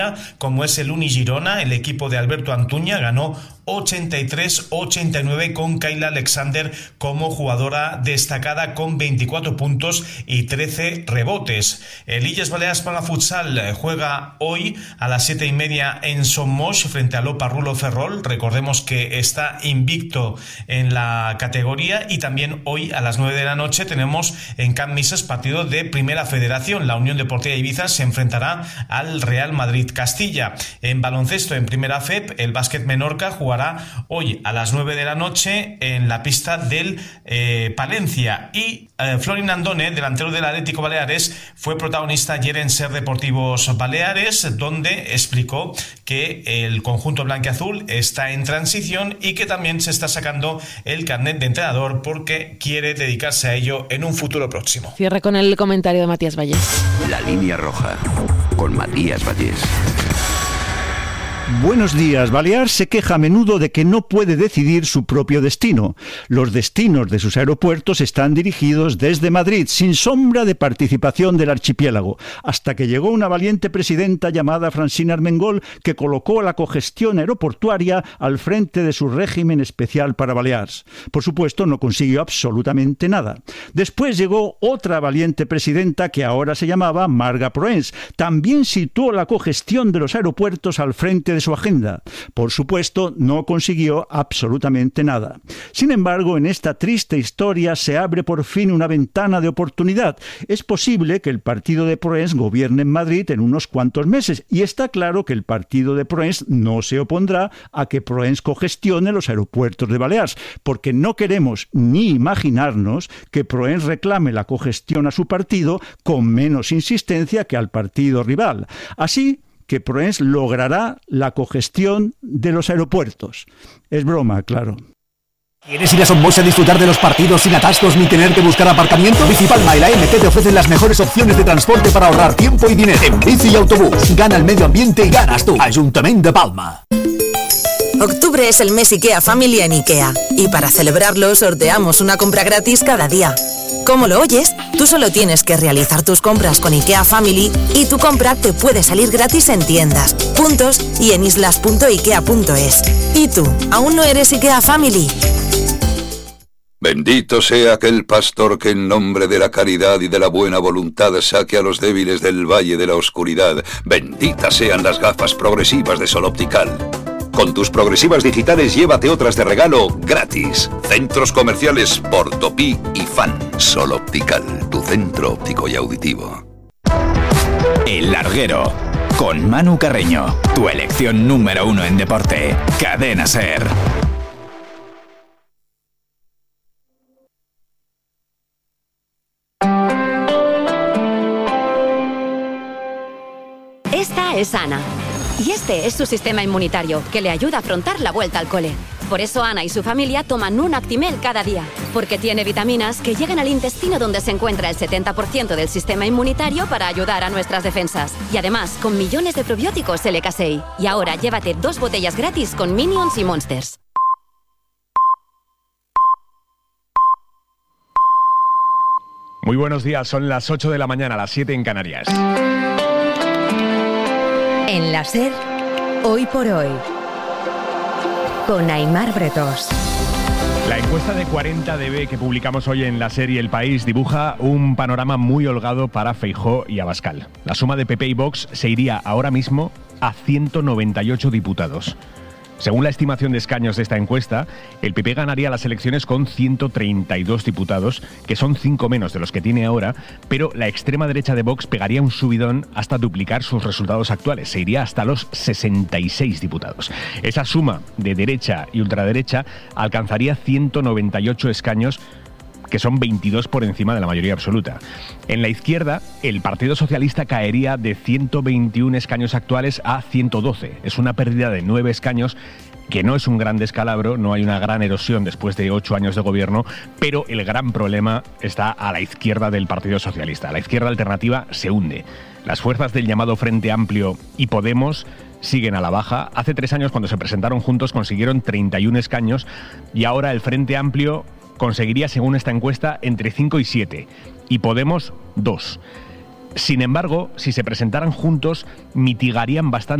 como es el Unigirona. El equipo de Alberto Antuña ganó 83-89 con Kayla Alexander como jugadora destacada con 24 puntos y 13 rebotes. El Illes Balears Plana Futsal juega hoy a las 7:30 en Somos frente a l'Opa Rulo Ferrol. Recordemos que está invicto en la categoría. Y también hoy a las 9 de la noche tenemos en Can Misas partido de Primera Federación. La Unión Deportiva Ibiza se enfrentará al Real Madrid Castilla. En baloncesto en Primera FEP, el Básquet Menorca jugará hoy a las 9 de la noche en la pista del Palencia. Y Florin Andone, delantero del Atlético Baleares, fue protagonista ayer en Ser Deportivos Baleares, donde explicó que el conjunto blanquiazul está en transición y que también se está sacando el carnet de entrenador porque quiere dedicarse a ello en un futuro próximo. Cierre con el comentario de Matías Vallés. La línea roja, con Matías Vallés. Buenos días. Baleares se queja a menudo de que no puede decidir su propio destino. Los destinos de sus aeropuertos están dirigidos desde Madrid, sin sombra de participación del archipiélago, hasta que llegó una valiente presidenta llamada Francina Armengol que colocó la cogestión aeroportuaria al frente de su régimen especial para Baleares. Por supuesto, no consiguió absolutamente nada. Después llegó otra valiente presidenta que ahora se llamaba Marga Proens. También situó la cogestión de los aeropuertos al frente de su agenda. Por supuesto, no consiguió absolutamente nada. Sin embargo, en esta triste historia se abre por fin una ventana de oportunidad. Es posible que el partido de Proens gobierne en Madrid en unos cuantos meses, y está claro que el partido de Proens no se opondrá a que Proens cogestione los aeropuertos de Baleares, porque no queremos ni imaginarnos que Proens reclame la cogestión a su partido con menos insistencia que al partido rival. Así que Proens logrará la cogestión de los aeropuertos. Es broma, claro. ¿Quieres ir a Somos a disfrutar de los partidos sin atascos ni tener que buscar aparcamiento? Bici Palma y la MT te ofrecen las mejores opciones de transporte para ahorrar tiempo y dinero. En bici y autobús, gana el medio ambiente y ganas tú. Ayuntamiento de Palma. Octubre es el mes IKEA Family en IKEA. Y para celebrarlo sorteamos una compra gratis cada día. ¿Cómo lo oyes? Tú solo tienes que realizar tus compras con IKEA Family y tu compra te puede salir gratis en tiendas, puntos y en islas.ikea.es. ¿Y tú, aún no eres IKEA Family? Bendito sea aquel pastor que en nombre de la caridad y de la buena voluntad saque a los débiles del valle de la oscuridad. Benditas sean las gafas progresivas de Sol Optical. Con tus progresivas digitales llévate otras de regalo gratis. Centros comerciales Portopí y Fan. Sol Optical, tu centro óptico y auditivo. El Larguero, con Manu Carreño, tu elección número 1 en deporte. Cadena SER. Esta es Ana. Y este es su sistema inmunitario, que le ayuda a afrontar la vuelta al cole. Por eso Ana y su familia toman un Actimel cada día, porque tiene vitaminas que llegan al intestino donde se encuentra el 70% del sistema inmunitario para ayudar a nuestras defensas. Y además, con millones de probióticos LK6. Y ahora llévate 2 botellas gratis con Minions y Monsters. Muy buenos días, son las 8 de la mañana, las 7 en Canarias. En la SER, hoy por hoy, con Aimar Bretós. La encuesta de 40DB que publicamos hoy en la serie El País dibuja un panorama muy holgado para Feijóo y Abascal. La suma de PP y Vox se iría ahora mismo a 198 diputados. Según la estimación de escaños de esta encuesta, el PP ganaría las elecciones con 132 diputados, que son 5 menos de los que tiene ahora, pero la extrema derecha de Vox pegaría un subidón hasta duplicar sus resultados actuales. Se iría hasta los 66 diputados. Esa suma de derecha y ultraderecha alcanzaría 198 escaños, que son 22 por encima de la mayoría absoluta. En la izquierda, el Partido Socialista caería de 121 escaños actuales a 112. Es una pérdida de 9 escaños, que no es un gran descalabro, no hay una gran erosión después de 8 años de gobierno, pero el gran problema está a la izquierda del Partido Socialista. La izquierda alternativa se hunde. Las fuerzas del llamado Frente Amplio y Podemos siguen a la baja. Hace 3 años, cuando se presentaron juntos, consiguieron 31 escaños y ahora el Frente Amplio conseguiría, según esta encuesta, entre 5 y 7, y Podemos 2. Sin embargo, si se presentaran juntos, mitigarían bastante